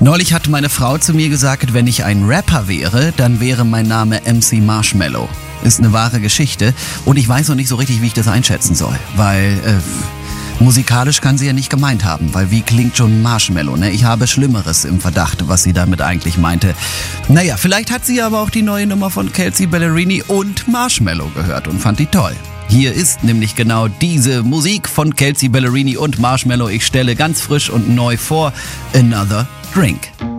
Neulich hat meine Frau zu mir gesagt, wenn ich ein Rapper wäre, dann wäre mein Name MC Marshmello. Ist eine wahre Geschichte und ich weiß noch nicht so richtig, wie ich das einschätzen soll, weil musikalisch kann sie ja nicht gemeint haben, weil wie klingt schon Marshmello, ne? Ich habe Schlimmeres im Verdacht, was sie damit eigentlich meinte. Naja, vielleicht hat sie aber auch die neue Nummer von Kelsea Ballerini und Marshmello gehört und fand die toll. Hier ist nämlich genau diese Musik von Kelsea Ballerini und Marshmello. Ich stelle ganz frisch und neu vor, Another Drink.